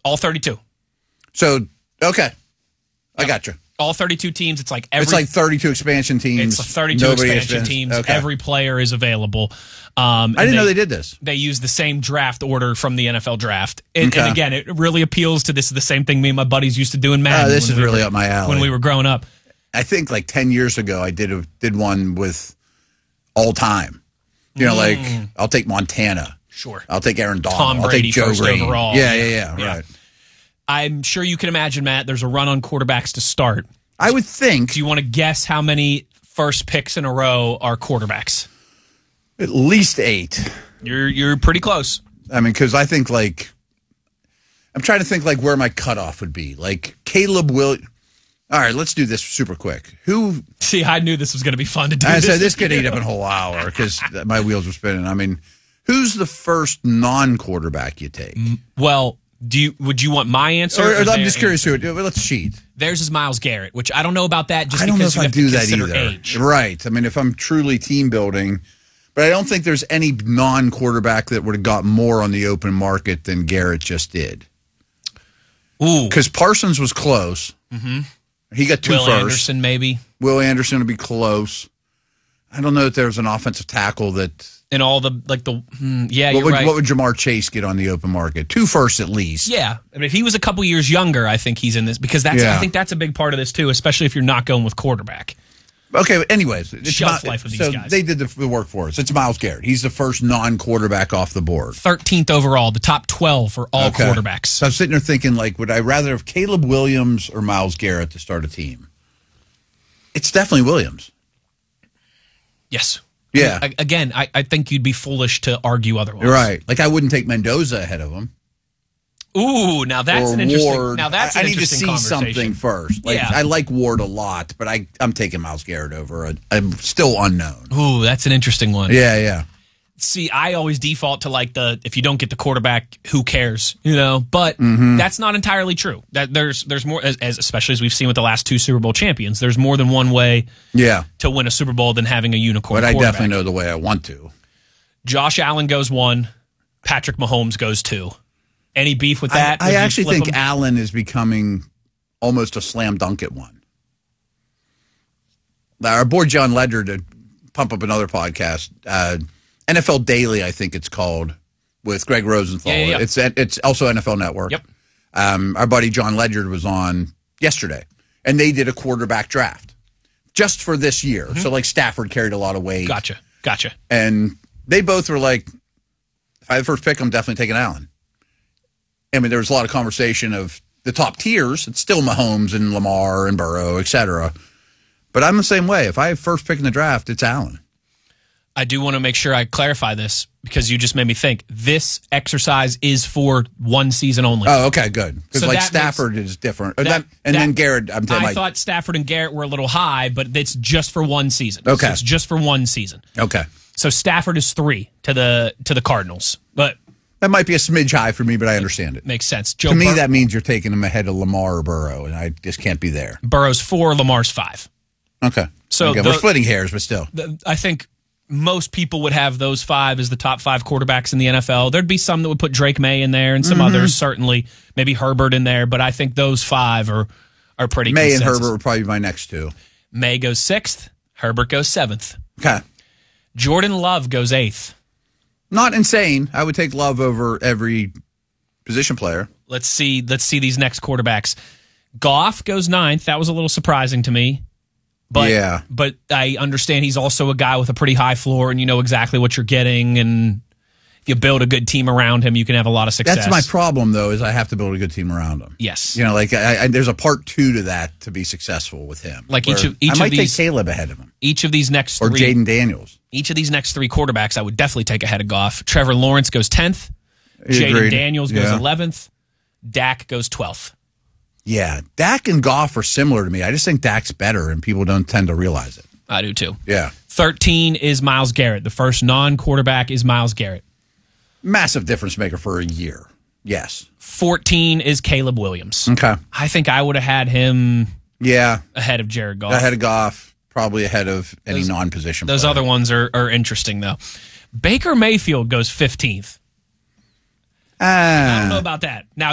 All 32. So, okay. I got you. All 32 teams. It's like it's like 32 expansion teams. It's 32 expansion teams. Okay. Every player is available. I didn't know they did this. They use the same draft order from the NFL draft. And again, it really appeals to this is the same thing me and my buddies used to do in Madden. This is really up my alley. When we were growing up. I think like 10 years ago, I did one with all time. You know, like I'll take Montana. Sure. I'll take Aaron Donald. Tom Brady, I'll take Joe first Green. overall. Yeah. Right. I'm sure you can imagine, Matt, there's a run on quarterbacks to start. I would think. Do you want to guess how many first picks in a row are quarterbacks? At least 8. You're pretty close. I mean, because I think like I'm trying to think like where my cutoff would be. Like Caleb Williams. All right, let's do this super quick. See, I knew this was going to be fun to do. I said this could eat up a whole hour because my wheels were spinning. I mean, who's the first non-quarterback you take? Well, would you want my answer? Or I'm just curious who. Let's cheat. Theirs is Myles Garrett, which I don't know about that. Just I don't know because if you I have do to that consider either. age. Right. I mean, if I'm truly team building, but I don't think there's any non-quarterback that would have got more on the open market than Garrett just did. Ooh, because Parsons was close. Mm-hmm. He got 2 Will first. Anderson, maybe. Will Anderson would be close. I don't know if there's an offensive tackle that. And all the you're right. What would Jamar Chase get on the open market? 2 firsts at least. Yeah, I mean, if he was a couple years younger, I think he's in this because I think that's a big part of this too, especially if you're not going with quarterback. Okay, but anyways, shelf life of these guys. They did the work for us. It's Myles Garrett. He's the first non-quarterback off the board. 13th overall, the top 12 for all quarterbacks. So I'm sitting there thinking, like, would I rather have Caleb Williams or Myles Garrett to start a team? It's definitely Williams. Yes. Yeah. Again, I think you'd be foolish to argue otherwise. Right. Like, I wouldn't take Mendoza ahead of him. Ooh, now that's an interesting. Ward. Now that's I an need to interesting see something first. Like, I like Ward a lot, but I'm taking Myles Garrett over. I'm still unknown. Ooh, that's an interesting one. Yeah. See, I always default to like if you don't get the quarterback, who cares? You know, but that's not entirely true. That there's more, as especially as we've seen with the last 2 Super Bowl champions. There's more than one way to win a Super Bowl than having a unicorn. But I definitely know the way I want to. Josh Allen goes 1, Patrick Mahomes goes 2. Any beef with that? I actually think Allen is becoming almost a slam dunk at 1. Our boy John Ledger, to pump up another podcast, NFL Daily, I think it's called, with Greg Rosenthal. Yeah. It's also NFL Network. Yep. Our buddy John Ledger was on yesterday, and they did a quarterback draft just for this year. So, like, Stafford carried a lot of weight. Gotcha. And they both were like, if I have the first pick, I'm definitely taking Allen. I mean, there was a lot of conversation of the top tiers. It's still Mahomes and Lamar and Burrow, et cetera. But I'm the same way. If I have first pick in the draft, it's Allen. I do want to make sure I clarify this because you just made me think. This exercise is for 1 season only. Oh, okay, good. Because So Stafford is different. Then Garrett. I thought Stafford and Garrett were a little high, but it's just for 1 season. Okay. So it's just for 1 season. Okay. So Stafford is 3 to the Cardinals. But that might be a smidge high for me, but I understand it. Makes sense. To me, that means you're taking him ahead of Lamar or Burrow, and I just can't be there. Burrow's 4, Lamar's 5. Okay. So we're splitting hairs, but still. I think most people would have those 5 as the top 5 quarterbacks in the NFL. There'd be some that would put Drake May in there and some others, certainly. Maybe Herbert in there, but I think those 5 are pretty May consensus. and Herbert would probably be my next 2. May goes 6th. Herbert goes 7th. Okay. Jordan Love goes 8th. Not insane. I would take Love over every position player. Let's see these next quarterbacks. Goff goes 9th. That was a little surprising to me. But but I understand he's also a guy with a pretty high floor, and you know exactly what you're getting, and if you build a good team around him, you can have a lot of success. That's my problem, though, is I have to build a good team around him. Yes. You know, like there's a part 2 to that to be successful with him. Like each I might of these, take Caleb ahead of him. Each of these next or 3. Jaden Daniels. Each of these next 3 quarterbacks I would definitely take ahead of Goff. Trevor Lawrence goes 10th. Jaden Daniels goes 11th. Dak goes 12th. Yeah, Dak and Goff are similar to me. I just think Dak's better, and people don't tend to realize it. I do, too. Yeah. 13 is Myles Garrett. The first non-quarterback is Myles Garrett. Massive difference maker for a year. Yes. 14 is Caleb Williams. Okay. I think I would have had him ahead of Jared Goff. Ahead of Goff, probably ahead of any non-position Those player. other ones are interesting, though. Baker Mayfield goes 15th. I don't know about that. Now,